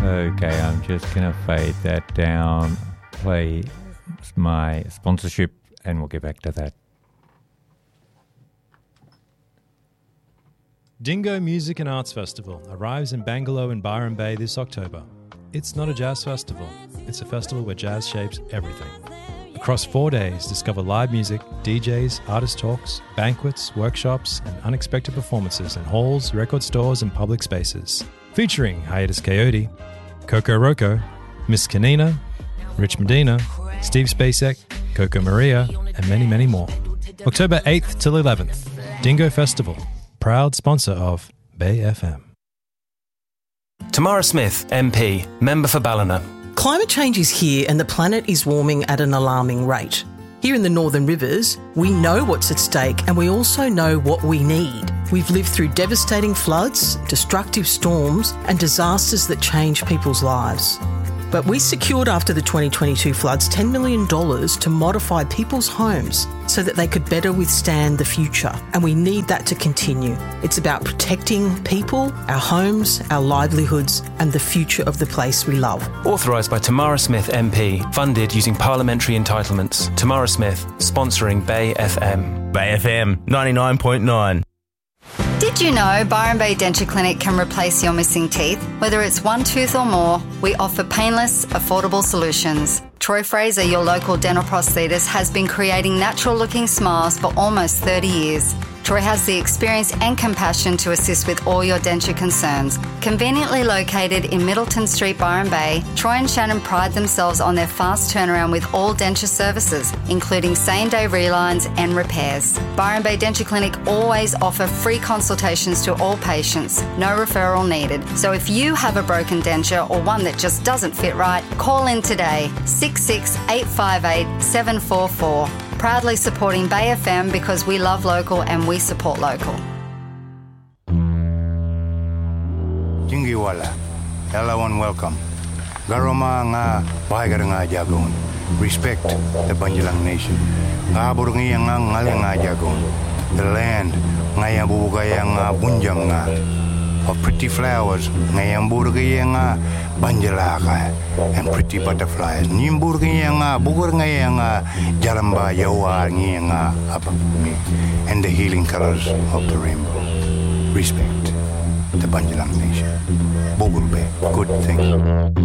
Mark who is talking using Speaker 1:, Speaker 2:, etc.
Speaker 1: Okay, I'm just going to fade that down, play my sponsorship, and we'll get back to that.
Speaker 2: Dingo Music and Arts Festival arrives in Bangalore and Byron Bay this October. It's not a jazz festival, it's a festival where jazz shapes everything. Across 4 days, discover live music, DJs, artist talks, banquets, workshops, and unexpected performances in halls, record stores, and public spaces. Featuring Hiatus Coyote, Coco Roco, Miss Kanina, Rich Medina, Steve Spacek, Coco Maria, and many, many more. October 8th till 11th, Dingo Festival, proud sponsor of Bay FM.
Speaker 3: Tamara Smith, MP, member for Ballina.
Speaker 4: Climate change is here and the planet is warming at an alarming rate. Here in the Northern Rivers, we know what's at stake and we also know what we need. We've lived through devastating floods, destructive storms and disasters that change people's lives. But we secured after the 2022 floods $10 million to modify people's homes so that they could better withstand the future. And we need that to continue. It's about protecting people, our homes, our livelihoods and the future of the place we love.
Speaker 3: Authorised by Tamara Smith MP. Funded using parliamentary entitlements. Tamara Smith, sponsoring Bay FM.
Speaker 5: Bay FM 99.9.
Speaker 6: Did you know Byron Bay Denture Clinic can replace your missing teeth? Whether it's one tooth or more, we offer painless, affordable solutions. Troy Fraser, your local dental prosthetist, has been creating natural-looking smiles for almost 30 years. Troy has the experience and compassion to assist with all your denture concerns. Conveniently located in Middleton Street, Byron Bay, Troy and Shannon pride themselves on their fast turnaround with all denture services, including same-day relines and repairs. Byron Bay Denture Clinic always offer free consultations to all patients, no referral needed. So if you have a broken denture or one that just doesn't fit right, call in today, 66858 744. Proudly supporting Bay FM because we love local and we support local.
Speaker 7: Jingiwala, hello and welcome. Garoma nga bahagar nga jagon. Respect the Banjalang Nation. Ngabur nga ngale nga jagon. The land nga yabugaya nga bunjang nga. Of pretty flowers nga yamburgaya nga banjalaka and pretty butterflies. Nimburgaya nga bugur nga nga jaramba yawa nga apapumi and the healing colors of the rainbow. Respect the Banjalang Nation. Bugurbe, good thing.